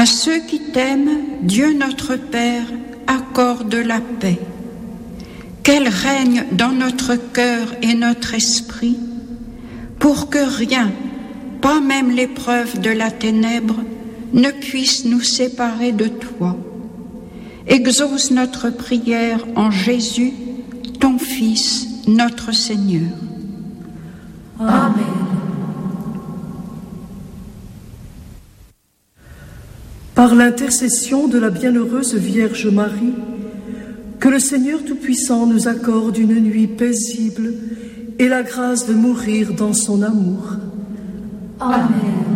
ceux qui t'aiment, Dieu notre Père accorde la paix. Qu'elle règne dans notre cœur et notre esprit, pour que rien, pas même l'épreuve de la ténèbre, ne puisse nous séparer de toi. Exauce notre prière en Jésus, ton Fils, notre Seigneur. Amen. Par l'intercession de la bienheureuse Vierge Marie, que le Seigneur Tout-Puissant nous accorde une nuit paisible et la grâce de mourir dans son amour. Amen.